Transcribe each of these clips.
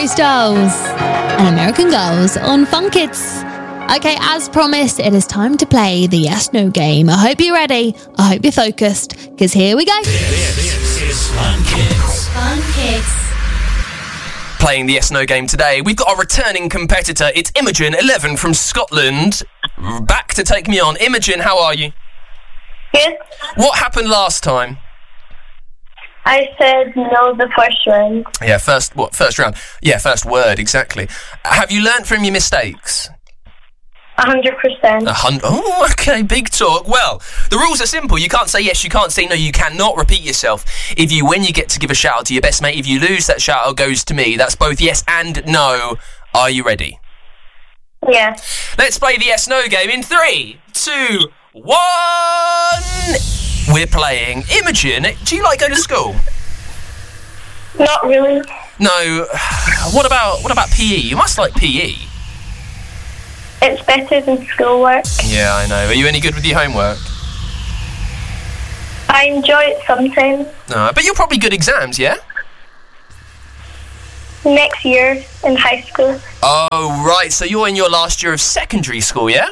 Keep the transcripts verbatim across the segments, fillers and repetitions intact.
Harry Styles and American Girls on Fun Kids. Okay, as promised, it is time to play the Yes No game. I hope you're ready. I hope you're focused, because here we go. This is Fun Kids. Fun Kids. Playing the Yes No game today, we've got a returning competitor. It's Imogen, eleven, from Scotland, back to take me on. Imogen, how are you? Good. What happened last time? I said no the first round. Yeah, first what? First round. Yeah, first word, exactly. Have you learnt from your mistakes? A hundred percent. A hundred. Oh, okay, big talk. Well, the rules are simple. You can't say yes, you can't say no, you cannot repeat yourself. If you win, you get to give a shout out to your best mate. If you lose, that shout out goes to me. That's both yes and no. Are you ready? Yeah. Let's play the yes no game in three, two, one. We're playing. Imogen, do you like going to school? Not really. No. What about what about P E? You must like P E. It's better than schoolwork. Yeah, I know. Are you any good with your homework? I enjoy it sometimes. No, but you're probably good exams, yeah? Next year in high school. Oh, right. So you're in your last year of secondary school, yeah?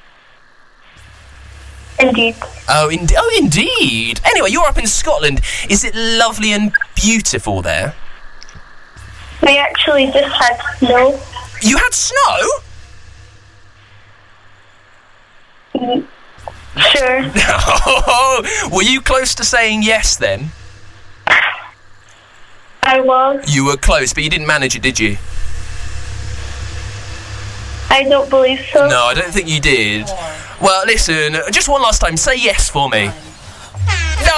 Indeed. Oh, in- oh, indeed. Anyway, you're up in Scotland. Is it lovely and beautiful there? We actually just had snow. You had snow? Mm, Sure. Were you close to saying yes then? I was. You were close, but you didn't manage it, did you? I don't believe so. No, I don't think you did. Well, listen, just one last time, say yes for me. No!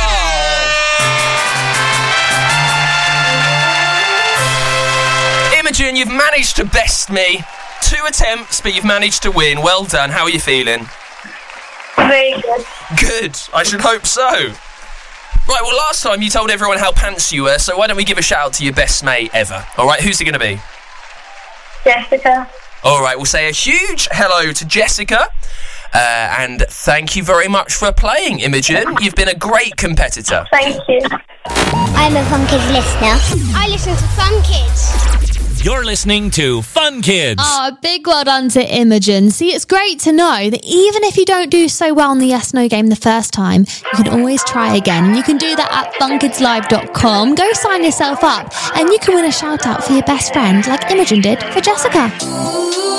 Imogen, you've managed to best me. Two attempts, but you've managed to win. Well done. How are you feeling? Very good. Good. I should hope so. Right, well, last time you told everyone how pants you were, so why don't we give a shout out to your best mate ever? All right, who's it going to be? Jessica. All right, we'll say a huge hello to Jessica. Uh, and thank you very much for playing, Imogen. You've been a great competitor. Thank you. I'm a Fun Kids listener. I listen to Fun Kids. You're listening to Fun Kids. Oh, big well done to Imogen. See, it's great to know that even if you don't do so well in the Yes No game the first time, you can always try again. And you can do that at fun kids live dot com. Go sign yourself up and you can win a shout out for your best friend like Imogen did for Jessica.